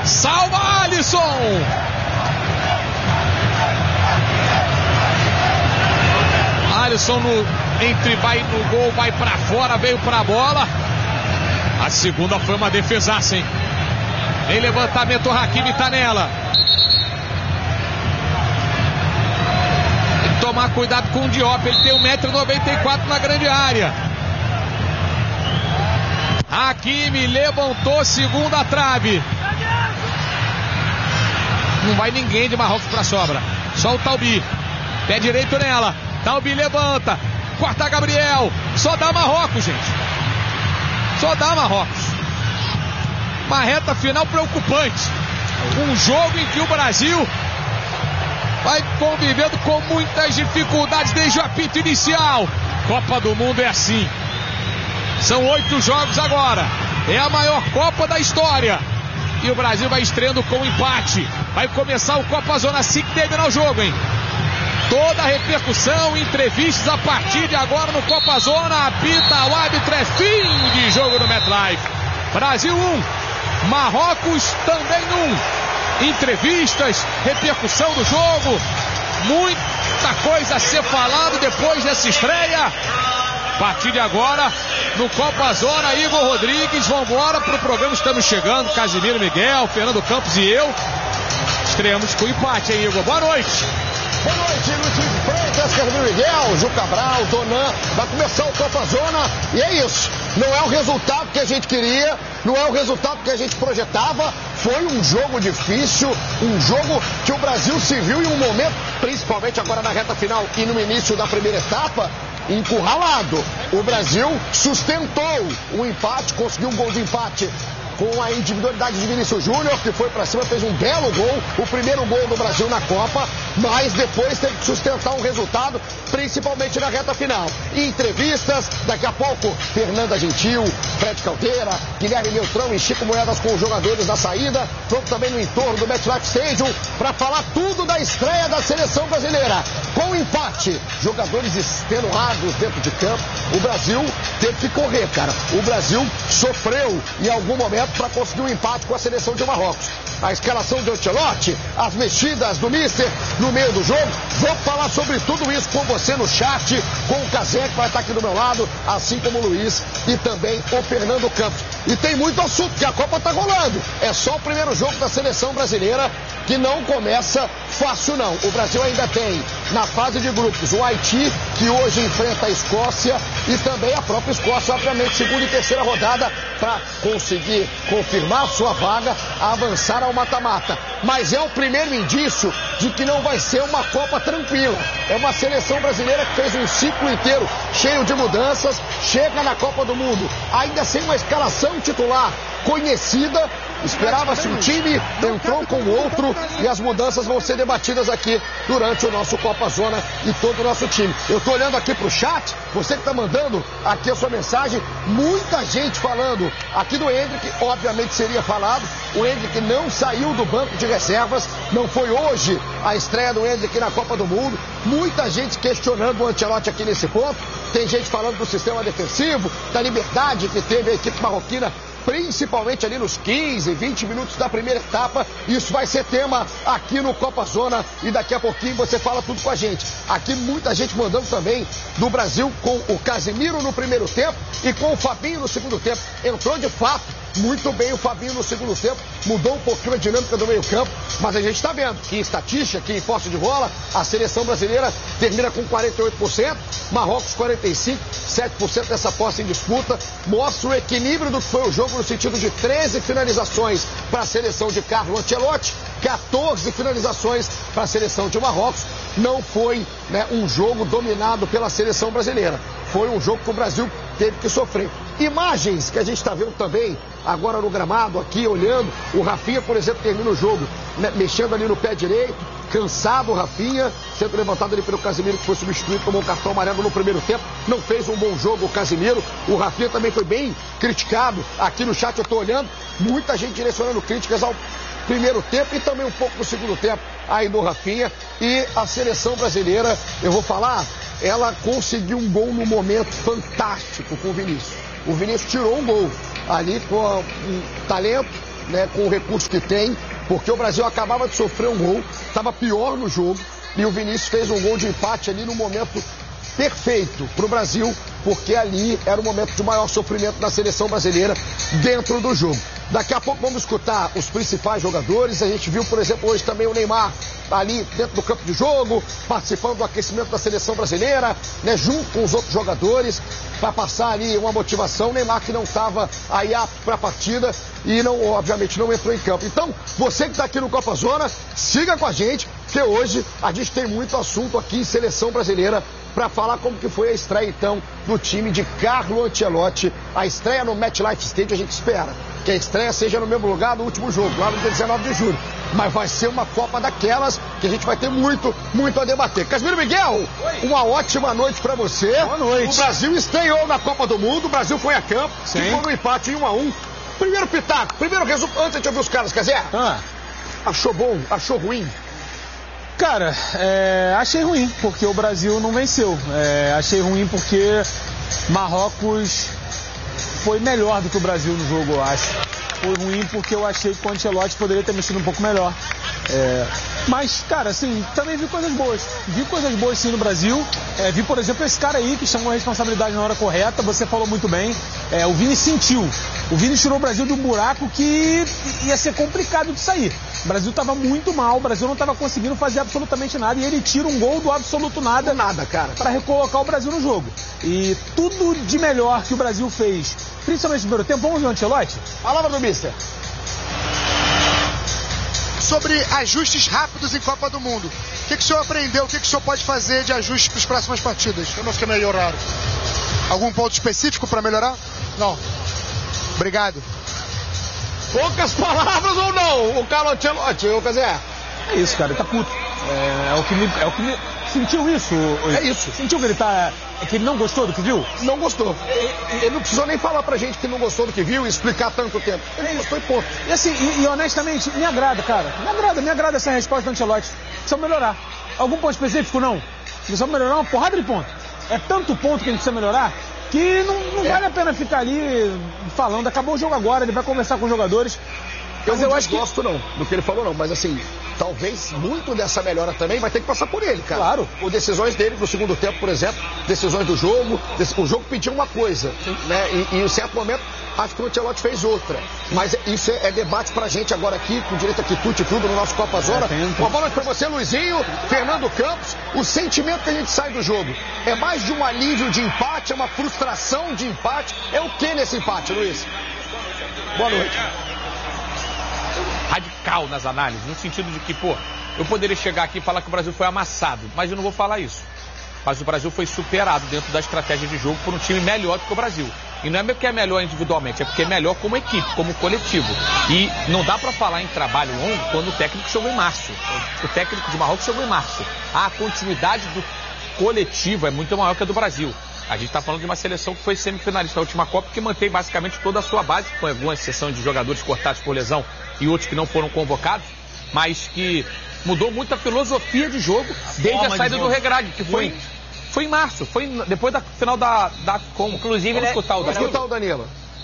Salva Alisson! Alisson vai no gol, vai pra fora, veio pra bola. A segunda foi uma defesaça, hein? Em levantamento, o Hakimi tá nela. Tem que tomar cuidado com o Diop, ele tem 1,94 m na grande área. Hakimi levantou, segunda trave. Não vai ninguém de Marrocos pra sobra. Só o Taubi. Pé direito nela. Taubi levanta. Corta Gabriel. Só dá Marrocos, gente. Só dá Marrocos. Uma reta final preocupante. Um jogo em que o Brasil vai convivendo com muitas dificuldades desde o apito inicial. Copa do Mundo é assim. São 8 jogos agora. É a maior Copa da história. E o Brasil vai estreando com um empate. Vai começar o Copa Zona assim que terminar o jogo, hein? Toda a repercussão, entrevistas a partir de agora no Copa Zona. Apita o árbitro, é fim de jogo no MetLife. Brasil 1, Marrocos também 1. Entrevistas, repercussão do jogo. Muita coisa a ser falada depois dessa estreia. A partir de agora, no Copa Zona, Igor Rodrigues, vamos embora pro programa, estamos chegando, Casimiro, Miguel, Fernando Campos e eu. Estreamos com empate, hein, Igor? Boa noite. Boa noite, Luiz Freitas, Casimiro, Miguel, Ju Cabral, Donan. Vai começar o Copa Zona e é isso. Não é o resultado que a gente queria, não é o resultado que a gente projetava. Foi um jogo difícil, um jogo que o Brasil se viu em um momento, principalmente agora na reta final e no início da primeira etapa, encurralado. O Brasil sustentou o empate, conseguiu um gol de empate com a individualidade de Vinícius Júnior, que foi pra cima, fez um belo gol, o primeiro gol do Brasil na Copa, mas depois teve que sustentar um resultado, principalmente na reta final. E entrevistas, daqui a pouco, Fernanda Gentil, Fred Caldeira, Guilherme Neutrão e Chico Moedas com os jogadores da saída. Vamos também no entorno do MetLife Stadium para falar tudo da estreia da seleção brasileira. Com o empate, jogadores extenuados dentro de campo, o Brasil teve que correr, cara. O Brasil sofreu em algum momento para conseguir um empate com a seleção de Marrocos. A escalação de Ancelotti, as mexidas do Mister no meio do jogo. Vamos falar sobre tudo isso com você no chat, com o Cazé, que vai estar aqui do meu lado, assim como o Luiz e também o Fernando Campos. E tem muito assunto, que a Copa está rolando. É só o primeiro jogo da seleção brasileira, que não começa fácil não. O Brasil ainda tem, na fase de grupos, o Haiti, que hoje enfrenta a Escócia, e também a própria Escócia, obviamente, segunda e terceira rodada, para conseguir confirmar sua vaga, avançar ao mata-mata. Mas é o primeiro indício de que não vai ser uma Copa tranquila. É uma seleção brasileira que fez um ciclo inteiro cheio de mudanças, chega na Copa do Mundo ainda sem uma escalação titular conhecida. Esperava-se um time, entrou com outro, e as mudanças vão ser debatidas aqui durante o nosso Copa Zona e todo o nosso time. Eu estou olhando aqui para o chat, você que está mandando aqui a sua mensagem, muita gente falando aqui do Endrick, obviamente seria falado, o Endrick não saiu do banco de reservas, não foi hoje a estreia do Endrick na Copa do Mundo, muita gente questionando o Ancelotti aqui nesse ponto, tem gente falando do sistema defensivo, da liberdade que teve a equipe marroquina, principalmente ali nos 15, 20 minutos da primeira etapa. Isso vai ser tema aqui no Copa Zona e daqui a pouquinho você fala tudo com a gente. Aqui muita gente mandando também do Brasil com o Casemiro no primeiro tempo e com o Fabinho no segundo tempo. Entrou de fato muito bem o Fabinho no segundo tempo, mudou um pouquinho a dinâmica do meio campo, mas a gente está vendo que em estatística, que em posse de bola, a seleção brasileira termina com 48%, Marrocos 45%, 7% dessa posse em disputa, mostra o equilíbrio do que foi o jogo no sentido de 13 finalizações para a seleção de Carlo Ancelotti, 14 finalizações para a seleção de Marrocos. Não foi, né, um jogo dominado pela seleção brasileira. Foi um jogo que o Brasil teve que sofrer. Imagens que a gente está vendo também agora no gramado, aqui olhando. O Rafinha, por exemplo, termina o jogo, né, mexendo ali no pé direito. Cansado o Rafinha, sendo levantado ali pelo Casemiro, que foi substituído, tomou um cartão amarelo no primeiro tempo. Não fez um bom jogo o Casemiro. O Rafinha também foi bem criticado. Aqui no chat eu estou olhando, muita gente direcionando críticas ao primeiro tempo e também um pouco no segundo tempo aí do Rafinha. E a seleção brasileira, eu vou falar, ela conseguiu um gol no momento fantástico com o Vinícius. O Vinícius tirou um gol ali com um talento, né, com o recurso que tem, porque o Brasil acabava de sofrer um gol, estava pior no jogo, e o Vinícius fez um gol de empate ali no momento perfeito para o Brasil, porque ali era o momento de maior sofrimento da seleção brasileira dentro do jogo. Daqui a pouco vamos escutar os principais jogadores. A gente viu, por exemplo, hoje também o Neymar ali dentro do campo de jogo, participando do aquecimento da seleção brasileira, né, junto com os outros jogadores, para passar ali uma motivação. O Neymar que não estava aí apto para a partida e não, obviamente não entrou em campo. Então, você que está aqui no Copa Zona, siga com a gente, porque hoje a gente tem muito assunto aqui em seleção brasileira para falar como que foi a estreia, então, do time de Carlo Ancelotti. A estreia no MetLife Stadium, a gente espera que a estreia seja no mesmo lugar do último jogo, lá no dia 19 de julho. Mas vai ser uma Copa daquelas que a gente vai ter muito a debater. Casimiro Miguel, uma ótima noite para você. Boa noite. O Brasil estreou na Copa do Mundo, o Brasil foi a campo, ficou no empate 1-1. Primeiro pitaco, primeiro resultado, antes de ouvir os caras, quer dizer, achou bom, achou ruim? Cara, achei ruim, porque o Brasil não venceu. Achei ruim porque Marrocos foi melhor do que o Brasil no jogo, eu acho. Foi ruim porque eu achei que o Ancelotti poderia ter mexido um pouco melhor. Mas, cara, assim, também vi coisas boas. Vi coisas boas sim no Brasil. Vi, por exemplo, esse cara aí que chamou a responsabilidade na hora correta. Você falou muito bem. O Vini sentiu. O Vini tirou o Brasil de um buraco que ia ser complicado de sair. O Brasil estava muito mal, o Brasil não estava conseguindo fazer absolutamente nada. E ele tira um gol do absoluto nada, cara, para recolocar o Brasil no jogo. E tudo de melhor que o Brasil fez, principalmente no primeiro tempo. Vamos ver o Ancelotti? Palavra do mister. Sobre ajustes rápidos em Copa do Mundo. O que o senhor aprendeu? O que o senhor pode fazer de ajustes para as próximas partidas? Temos que melhorar. Algum ponto específico para melhorar? Não. Obrigado. Poucas palavras ou não? O Carlo Ancelotti, quer dizer... É isso, cara, ele tá puto. É o que me... Sentiu isso? É isso. Sentiu que ele tá... que ele não gostou do que viu? Não gostou. Ele não precisou nem falar pra gente que não gostou do que viu e explicar tanto tempo. Ele não gostou e ponto. E assim, e honestamente, me agrada, cara. Me agrada essa resposta do Ancelotti. Precisa melhorar. Algum ponto específico, não? Precisa melhorar uma porrada de ponto. É tanto ponto que a gente precisa melhorar que não vale a pena ficar ali falando. Acabou o jogo agora, ele vai conversar com os jogadores. Mas eu acho que gosto não, do que ele falou não, mas assim, talvez muito dessa melhora também vai ter que passar por ele, cara. Claro. Por decisões dele no segundo tempo, por exemplo, decisões do jogo, o jogo pediu uma coisa, né, e em certo momento acho que o Ancelotti fez outra, mas isso é debate pra gente agora aqui, com direito a quitute e tudo no nosso Copa Zona. Uma bola pra você, Luizinho, Fernando Campos, o sentimento que a gente sai do jogo, é mais de um alívio de empate, é uma frustração de empate, é o que nesse empate, Luiz? Boa noite. Radical nas análises, no sentido de que, eu poderia chegar aqui e falar que o Brasil foi amassado, mas eu não vou falar isso. Mas o Brasil foi superado dentro da estratégia de jogo por um time melhor do que o Brasil. E não é porque é melhor individualmente, é porque é melhor como equipe, como coletivo. E não dá pra falar em trabalho longo quando o técnico chegou em março. O técnico de Marrocos chegou em março. A continuidade do coletivo é muito maior que a do Brasil. A gente está falando de uma seleção que foi semifinalista da última Copa, que mantém basicamente toda a sua base, com alguma exceção de jogadores cortados por lesão e outros que não foram convocados, mas que mudou muito a filosofia de jogo desde a saída do Regragui, que foi em março, foi depois da final da inclusive, vamos escutar o Danilo.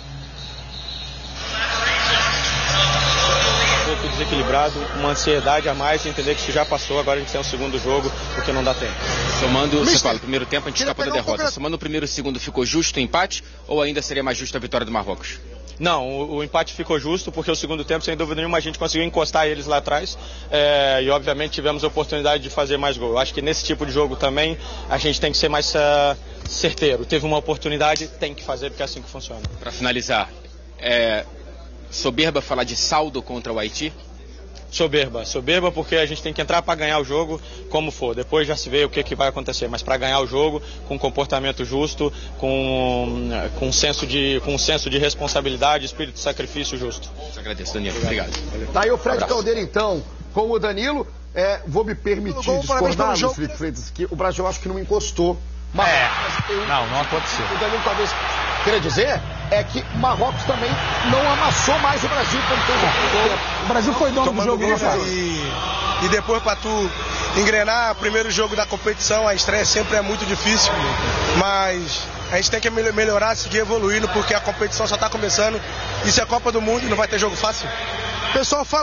Um pouco desequilibrado, uma ansiedade a mais, entender que isso já passou, agora a gente tem um segundo jogo, porque não dá tempo. Somando, você fala, o primeiro tempo a gente escapou da derrota. Somando o primeiro e o segundo, ficou justo o empate ou ainda seria mais justa a vitória do Marrocos? Não, o empate ficou justo porque o segundo tempo, sem dúvida nenhuma, a gente conseguiu encostar eles lá atrás e obviamente tivemos a oportunidade de fazer mais gol. Eu acho que nesse tipo de jogo também a gente tem que ser mais certeiro. Teve uma oportunidade, tem que fazer porque é assim que funciona. Para finalizar, soberba falar de saldo contra o Haiti? Soberba porque a gente tem que entrar para ganhar o jogo como for, depois já se vê o que vai acontecer, mas para ganhar o jogo com comportamento justo, com senso de responsabilidade, espírito de sacrifício justo. Eu agradeço, Danilo. Obrigado. Tá aí o Fred Caldeira então, com o Danilo, vou me permitir discordar, Luiz Felipe Freitas, que o Brasil acho que não encostou. Não aconteceu. O Danilo talvez queria dizer é que Marrocos também não amassou mais o Brasil como fez. O Brasil foi dono do jogo. E depois pra tu engrenar. Primeiro jogo da competição, a estreia sempre é muito difícil, mas a gente tem que melhorar, seguir evoluindo, porque a competição só está começando. Isso é Copa do Mundo e não vai ter jogo fácil. Pessoal, fala